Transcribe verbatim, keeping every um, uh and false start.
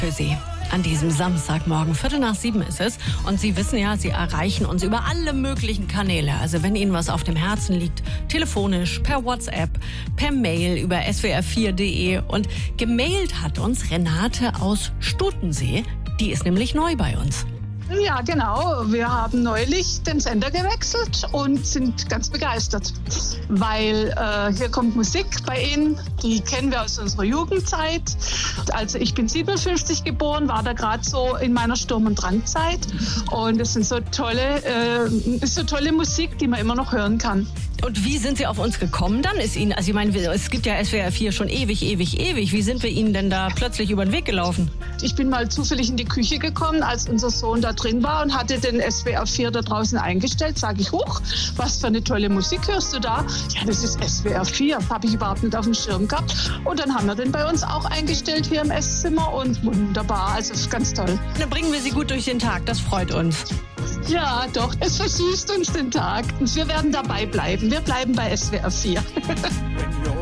für Sie. An diesem Samstagmorgen, Viertel nach sieben ist es. Und Sie wissen ja, Sie erreichen uns über alle möglichen Kanäle. Also wenn Ihnen was auf dem Herzen liegt, telefonisch, per WhatsApp, per Mail über s w r vier punkt d e. Und gemailt hat uns Renate aus Stutensee. Die ist nämlich neu bei uns. Ja, genau. Wir haben neulich den Sender gewechselt und sind ganz begeistert, weil äh, hier kommt Musik bei Ihnen, die kennen wir aus unserer Jugendzeit. Also ich bin siebenundfünfzig geboren, war da gerade so in meiner Sturm- und Drangzeit und es sind so tolle, äh, ist so tolle Musik, die man immer noch hören kann. Und wie sind Sie auf uns gekommen dann? Ist Ihnen, also ich meine, es gibt ja S W R vier schon ewig, ewig, ewig. Wie sind wir Ihnen denn da plötzlich über den Weg gelaufen? Ich bin mal zufällig in die Küche gekommen, als unser Sohn da drin war und hatte den S W R vier da draußen eingestellt. Sag ich, huch, was für eine tolle Musik hörst du da? Ja, das ist S W R vier. Habe ich überhaupt nicht auf dem Schirm gehabt. Und dann haben wir den bei uns auch eingestellt hier im Esszimmer und wunderbar, also ist ganz toll. Dann bringen wir Sie gut durch den Tag, das freut uns. Ja, doch, es versüßt uns den Tag und wir werden dabei bleiben. Wir bleiben bei S W R vier.